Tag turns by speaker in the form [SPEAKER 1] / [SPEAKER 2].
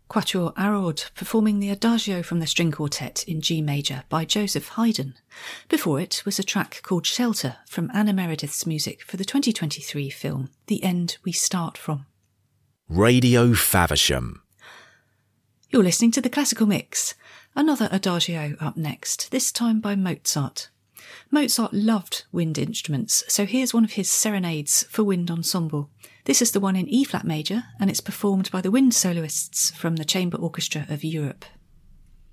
[SPEAKER 1] Quatuor Araud performing the Adagio from the String Quartet in G major by Joseph Haydn. Before it was a track called Shelter from Anna Meredith's music for the 2023 film The End We Start From.
[SPEAKER 2] Radio Faversham.
[SPEAKER 1] You're listening to The Classical Mix. Another Adagio up next, this time by Mozart. Mozart loved wind instruments, so here's one of his serenades for wind ensemble. This is the one in E-flat major, and it's performed by the wind soloists from the Chamber Orchestra of Europe.